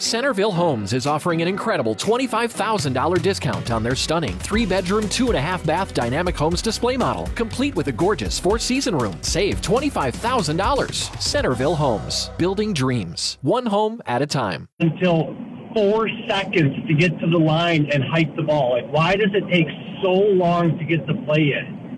Centerville Homes is offering an incredible $25,000 discount on their stunning 3-bedroom, 2.5-bath dynamic homes display model, complete with a gorgeous 4-season room. Save $25,000. Centerville Homes, building dreams, one home at a time. Until 4 seconds to get to the line and hike the ball. Like, why does it take so long to get the play in?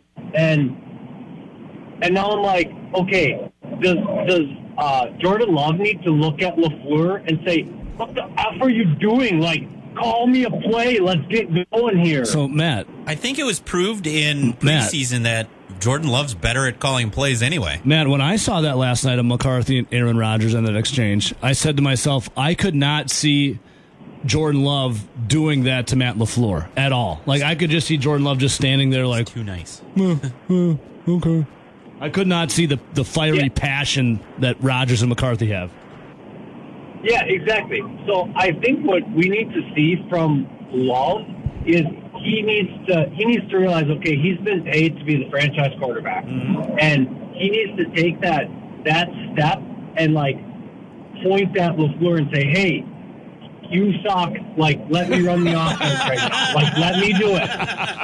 And now I'm like, okay, does Jordan Love need to look at LaFleur and say, what the F are you doing? Like, call me a play. Let's get going here. So, Matt. I think it was proved in preseason that Jordan Love's better at calling plays anyway. Matt, when I saw that last night of McCarthy and Aaron Rodgers and that exchange, I said to myself, I could not see Jordan Love doing that to Matt LaFleur at all. Like, I could just see Jordan Love just standing there like, too nice. Okay. I could not see the fiery passion that Rodgers and McCarthy have. Yeah, exactly. So I think what we need to see from Love is he needs to realize, okay, he's been paid to be the franchise quarterback, and he needs to take that step and like point at LaFleur and say, hey, you suck. Like, let me run the offense right now. Like, let me do it.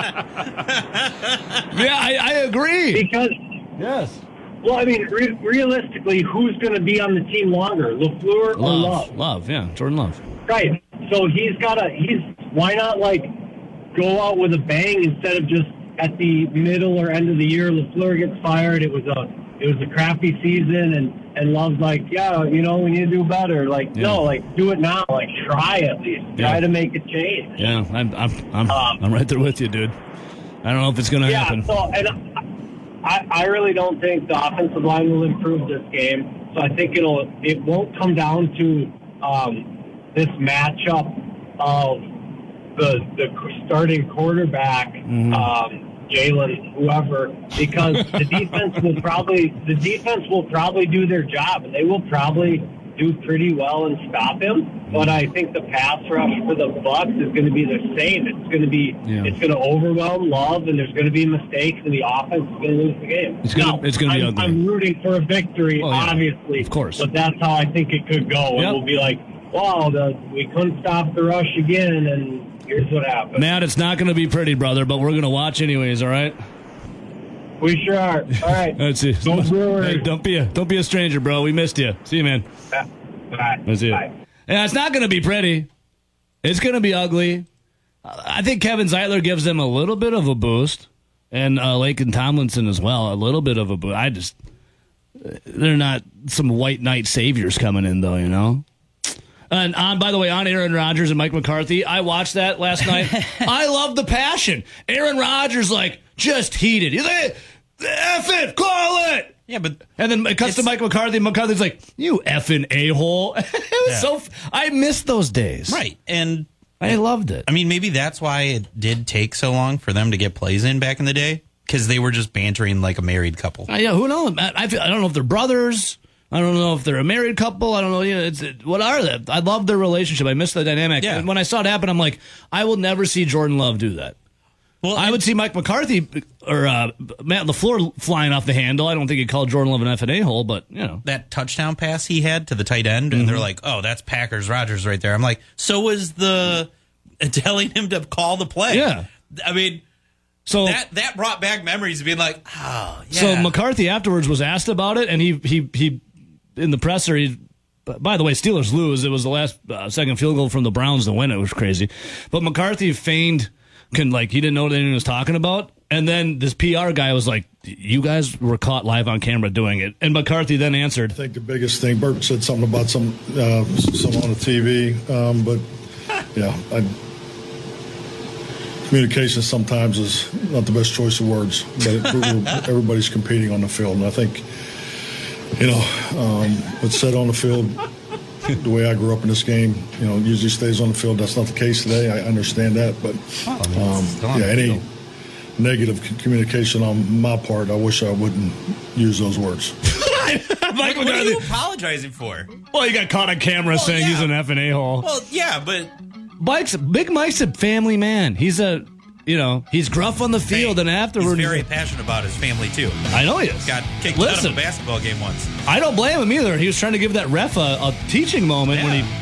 Yeah, I agree. Because yes. Well, I mean, realistically, who's going to be on the team longer, LaFleur or Love? Love, yeah, Jordan Love. Right. So why not, like, go out with a bang instead of just at the middle or end of the year, LaFleur gets fired. It was a crappy season, and Love's like, yeah, we need to do better. Like, no, like, do it now. Like, try at least. Try to make a change. Yeah, I'm right there with you, dude. I don't know if it's going to happen. So, and I really don't think the offensive line will improve this game. So I think it won't come down to this matchup of the starting quarterback, Jalen, whoever, because the defense will probably do their job, and they will probably do pretty well and stop him. But I think the pass rush for the Bucs is going to be the same. It's going to overwhelm Love, and there's going to be mistakes, and the offense is going to lose the game. It's going to be ugly. I'm rooting for a victory, obviously, of course. But that's how I think it could go. Yep. And we'll be like, wow, we couldn't stop the rush again, and here's what happened. Matt, it's not going to be pretty, brother, but we're going to watch anyways. All right. We sure are. All right. Let's see. Hey, don't be a stranger, bro. We missed you. See you, man. Bye. Let's see you. Bye. Yeah, it's not going to be pretty. It's going to be ugly. I think Kevin Zeitler gives them a little bit of a boost, and Laken Tomlinson as well, a little bit of a boost. They're not some white knight saviors coming in, though, And by the way, on Aaron Rodgers and Mike McCarthy, I watched that last night. I love the passion. Aaron Rodgers, just heated. He's like, F it, call it. Yeah, but and then it cuts to Mike McCarthy. And McCarthy's like, "You effing a-hole." It was I missed those days. Right, and I loved it. I mean, maybe that's why it did take so long for them to get plays in back in the day, because they were just bantering like a married couple. Yeah, who knows? I don't know if they're brothers. I don't know if they're a married couple. I don't know. What are they? I love their relationship. I miss the dynamic. Yeah. And when I saw it happen, I'm like, I will never see Jordan Love do that. Well, I would see Mike McCarthy or Matt LaFleur flying off the handle. I don't think he'd call Jordan Love an F and A-hole, but, That touchdown pass he had to the tight end, and they're like, oh, that's Packers Rodgers right there. I'm like, so was the telling him to call the play. Yeah. I mean, so that brought back memories of being like, oh, yeah. So McCarthy afterwards was asked about it, and he in the presser, by the way, Steelers lose. It was the last second field goal from the Browns to win. It was crazy. But McCarthy feigned he didn't know what anyone was talking about. And then this PR guy was like, you guys were caught live on camera doing it. And McCarthy then answered. I think the biggest thing, Bert said something about some on the TV. But, yeah, communication sometimes is not the best choice of words. But everybody's competing on the field. And I think, what's said on the field, the way I grew up in this game, usually stays on the field. That's not the case today. I understand that. But, any negative communication on my part, I wish I wouldn't use those words. What are you apologizing for? Well, you got caught on camera saying he's an F and A-hole. Well, yeah, but Big Mike's a family man. He's he's gruff on the field, and afterward he's very passionate about his family too. I know he is. Got kicked out of a basketball game once. I don't blame him either. He was trying to give that ref a teaching moment when he